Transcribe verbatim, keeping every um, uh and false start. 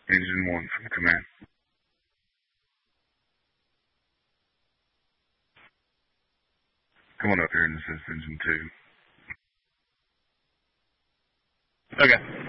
Engine one from command. Come on up here and assist engine two. Okay.